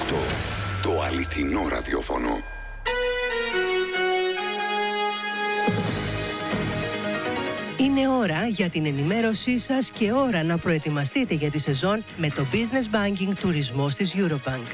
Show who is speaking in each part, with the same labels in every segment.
Speaker 1: Αυτό το αληθινό ραδιόφωνο.
Speaker 2: Είναι ώρα για την ενημέρωσή σας και ώρα να προετοιμαστείτε για τη σεζόν με το Business Banking τουρισμός της Eurobank.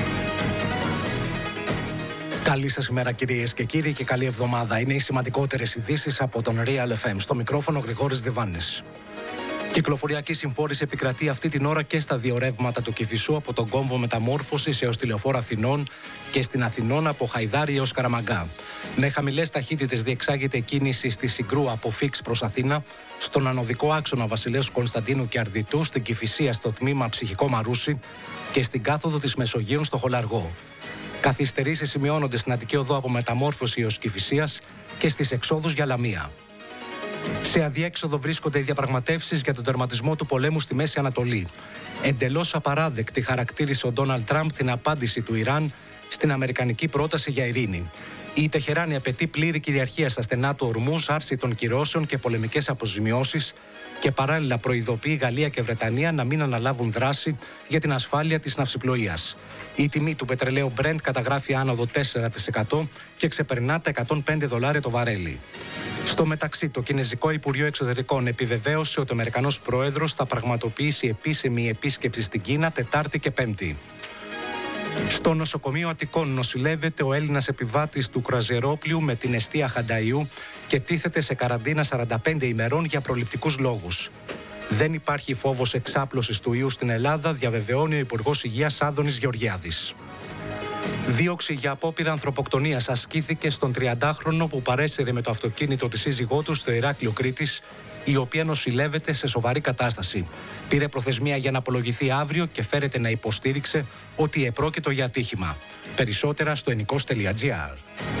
Speaker 3: Καλή σας ημέρα κυρίες και κύριοι και καλή εβδομάδα. Είναι οι σημαντικότερες ειδήσεις από τον Real FM. Στο μικρόφωνο Γρηγόρης Διβάνης. Κυκλοφοριακή συμφόρηση επικρατεί αυτή την ώρα και στα δύο ρεύματα του Κηφισού από τον κόμβο Μεταμόρφωσης έως τη Λεωφόρο Αθηνών και στην Αθηνών από Χαϊδάρη έως Καραμαγκά. Με χαμηλές ταχύτητες διεξάγεται κίνηση στη Συγκρού από Φίξ προς Αθήνα, στον ανωδικό άξονα Βασιλέως Κωνσταντίνου και Αρδιτού, στην Κηφισία στο τμήμα Ψυχικό Μαρούσι και στην κάθοδο της Μεσογείου στο Χολαργό. Καθυστερήσεις σημειώνονται στην Αττική Οδό από Μεταμόρφωση έως Κηφισίας και στις εξόδους για Λαμία. Σε αδιέξοδο βρίσκονται οι διαπραγματεύσεις για τον τερματισμό του πολέμου στη Μέση Ανατολή. Εντελώς απαράδεκτη χαρακτήρισε ο Ντόναλντ Τραμπ την απάντηση του Ιράν στην αμερικανική πρόταση για ειρήνη. Η Τεχεράνη απαιτεί πλήρη κυριαρχία στα στενά του Ορμούζ, άρση των κυρώσεων και πολεμικές αποζημιώσεις και παράλληλα προειδοποιεί Γαλλία και Βρετανία να μην αναλάβουν δράση για την ασφάλεια της ναυσιπλοείας. Η τιμή του πετρελαίου Brent καταγράφει άνοδο 4% και ξεπερνά τα $105 το βαρέλι. Στο μεταξύ, το Κινεζικό Υπουργείο Εξωτερικών επιβεβαίωσε ότι ο Αμερικανός Πρόεδρος θα πραγματοποιήσει επίσημη επίσκεψη στην Κίνα Τετάρτη και Πέμπτη. Στο νοσοκομείο Αττικών νοσηλεύεται ο Έλληνας επιβάτης του κρουαζιερόπλοιου με την εστία Χανταϊού και τίθεται σε καραντίνα 45 ημερών για προληπτικούς λόγους. Δεν υπάρχει φόβος εξάπλωσης του ιού στην Ελλάδα, διαβεβαιώνει ο Υπουργός Υγείας Άδωνης Γεωργιάδης. Δίωξη για απόπειρα ανθρωποκτονίας ασκήθηκε στον 30χρονο που παρέσυρε με το αυτοκίνητο τη σύζυγό του στο Ηράκλειο Κρήτης, η οποία νοσηλεύεται σε σοβαρή κατάσταση. Πήρε προθεσμία για να απολογηθεί αύριο και φέρεται να υποστήριξε ότι επρόκειτο για ατύχημα. Περισσότερα στο ennikos.gr.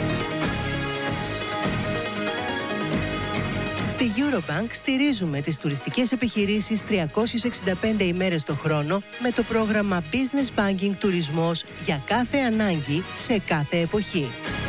Speaker 2: Στη Eurobank στηρίζουμε τις τουριστικές επιχειρήσεις 365 ημέρες το χρόνο με το πρόγραμμα Business Banking τουρισμός για κάθε ανάγκη σε κάθε εποχή.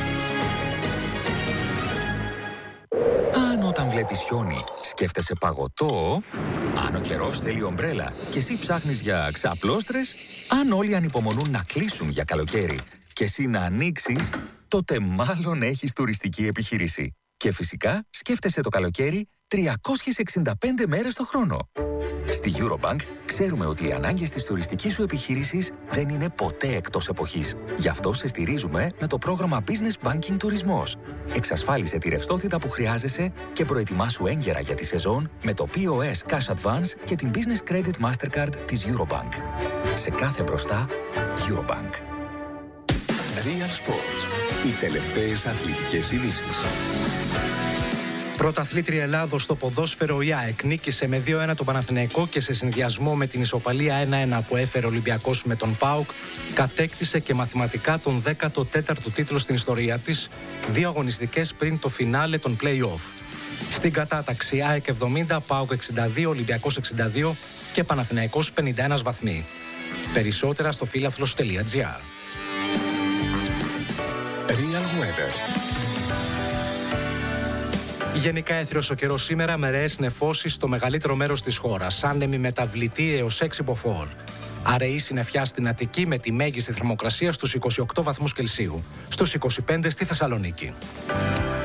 Speaker 4: Αν όταν βλέπεις χιόνι σκέφτεσαι παγωτό, αν ο καιρός θέλει ομπρέλα και εσύ ψάχνεις για ξαπλώστρες, αν όλοι ανυπομονούν να κλείσουν για καλοκαίρι και εσύ να ανοίξεις, τότε μάλλον έχεις τουριστική επιχείρηση. Και φυσικά σκέφτεσαι το καλοκαίρι 365 μέρες το χρόνο. Στη Eurobank ξέρουμε ότι οι ανάγκες της τουριστικής σου επιχείρησης δεν είναι ποτέ εκτός εποχής. Γι' αυτό σε στηρίζουμε με το πρόγραμμα Business Banking Τουρισμός. Εξασφάλισε τη ρευστότητα που χρειάζεσαι και προετοιμάσου έγκαιρα για τη σεζόν με το POS Cash Advance και την Business Credit Mastercard της Eurobank. Σε κάθε μπροστά, Eurobank.
Speaker 1: Real Sports. Οι τελευταίες αθλητικές ειδήσεις.
Speaker 3: Πρωταθλήτρια Ελλάδος στο ποδόσφαιρο η ΑΕΚ νίκησε με 2-1 τον Παναθηναϊκό και σε συνδυασμό με την ισοπαλία 1-1 που έφερε ο Ολυμπιακός με τον ΠΑΟΚ, κατέκτησε και μαθηματικά τον 14ο τίτλο στην ιστορία της, 2 αγωνιστικές πριν το φινάλε των play-off. Στην κατάταξη ΑΕΚ 70, ΠΑΟΚ 62, Ολυμπιακός 62 και Παναθηναϊκός 51 βαθμοί. Περισσότερα στο φίλαθλος.gr.
Speaker 1: Real Weather.
Speaker 3: Γενικά έθριος ο καιρός σήμερα με ρεές νεφώσεις στο μεγαλύτερο μέρος της χώρας. Άνεμη μεταβλητή έως 6 μποφόρ. Αραιή συννεφιά στην Αττική με τη μέγιστη θερμοκρασία στους 28 βαθμούς Κελσίου. Στους 25 στη Θεσσαλονίκη.